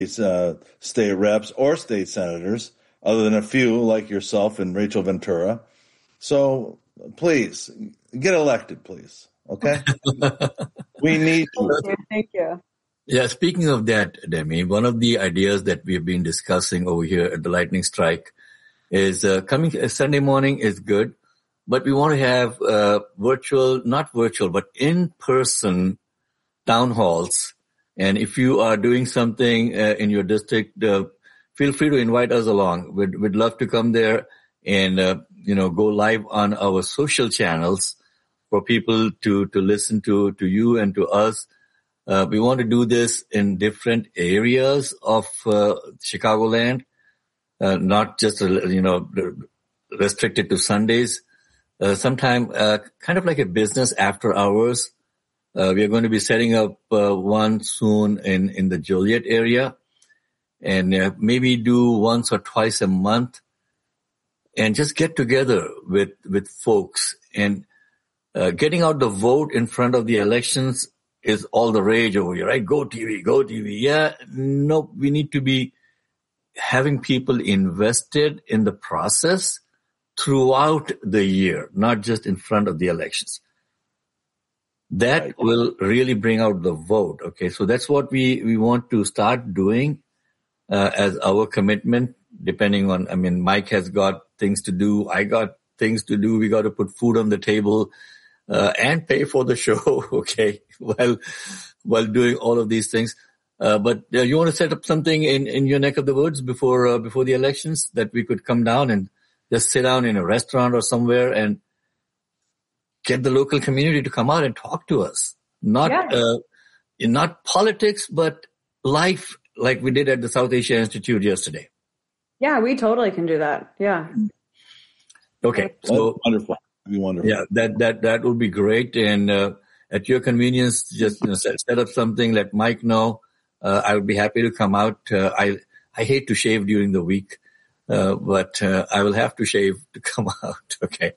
state reps or state senators, other than a few like yourself and Rachel Ventura. So please get elected, please. Okay, we need you. Thank you. Yeah, speaking of that, Demi, one of the ideas that we've been discussing over here at the Lightning Strike is coming Sunday morning is good, but we want to have not virtual, but in-person town halls. And if you are doing something in your district, feel free to invite us along. We'd love to come there and go live on our social channels for people to listen to you and to us. We want to do this in different areas of Chicagoland, not just restricted to Sundays. Sometime kind of like a business after hours. We are going to be setting up one soon in the Joliet area, and maybe do once or twice a month, and just get together with folks. And getting out the vote in front of the elections is all the rage over here, right? Go TV, go TV. Yeah, no, we need to be having people invested in the process throughout the year, not just in front of the elections. That will really bring out the vote. Okay, so that's what we want to start doing as our commitment, depending on, Mike has got things to do. I got things to do. We got to put food on the table and pay for the show, okay, while doing all of these things. But you want to set up something in your neck of the woods before the elections, that we could come down and just sit down in a restaurant or somewhere and get the local community to come out and talk to us. Not politics, but life, like we did at the South Asia Institute yesterday. Yeah, we totally can do that. Yeah. Okay. So wonderful. That'd be wonderful. Yeah, that would be great. And at your convenience, just set up something. Let Mike know. I would be happy to come out. I hate to shave during the week, but I will have to shave to come out. Okay.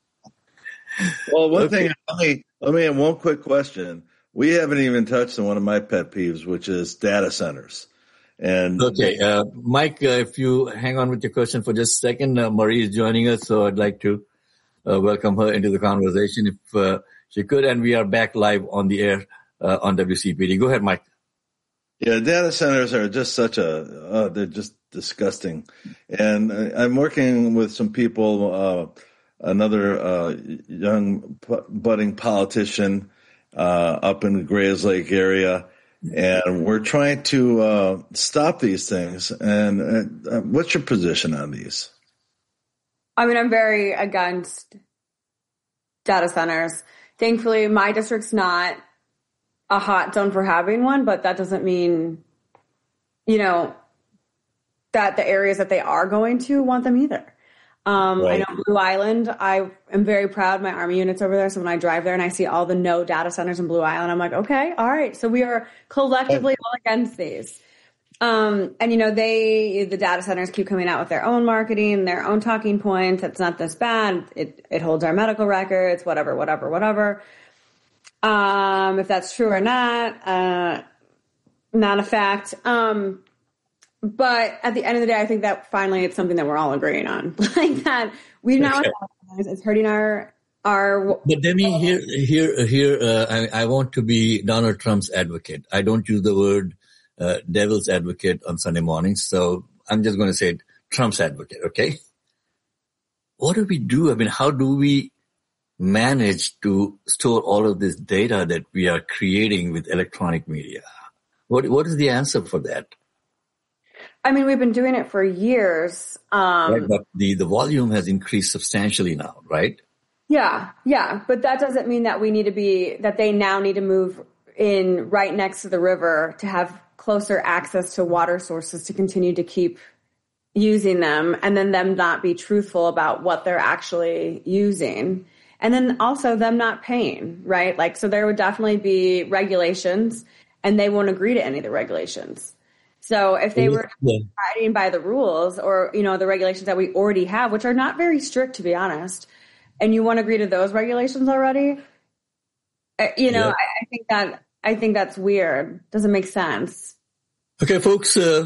Well, one thing. Let me have one quick question. We haven't even touched on one of my pet peeves, which is data centers. And okay, Mike, if you hang on with your question for just a second, Marie is joining us, so I'd like to welcome her into the conversation if she could. And we are back live on the air on WCPD. Go ahead, Mike. Yeah, data centers are just they're just disgusting. And I'm working with some people, another young budding politician up in the Grays Lake area, and we're trying to stop these things. And what's your position on these? I'm very against data centers. Thankfully, my district's not a hot zone for having one, but that doesn't mean, that the areas that they are going to want them either. Right. I know Blue Island, I am very proud. My Army unit's over there. So when I drive there and I see all the no data centers in Blue Island, I'm like, okay, all right. So we are collectively all against these. And the data centers keep coming out with their own marketing, their own talking points. It's not this bad. It holds our medical records, whatever. If that's true or not, not a fact. But at the end of the day, I think that finally it's something that we're all agreeing on. Like that, we've not. It's hurting our. But Demi, here, I want to be Donald Trump's advocate. I don't use the word devil's advocate on Sunday mornings, so I'm just going to say Trump's advocate. Okay. What do we do? How do we manage to store all of this data that we are creating with electronic media? What is the answer for that? We've been doing it for years. Right, but the volume has increased substantially now, right? Yeah. But that doesn't mean that they now need to move in right next to the river to have closer access to water sources to continue to keep using them, and then them not be truthful about what they're actually using. And then also them not paying, right? So there would definitely be regulations, and they won't agree to any of the regulations. So if they were abiding by the rules or, the regulations that we already have, which are not very strict, to be honest, and you want to agree to those regulations already, I think that's weird. Doesn't make sense. Okay, folks,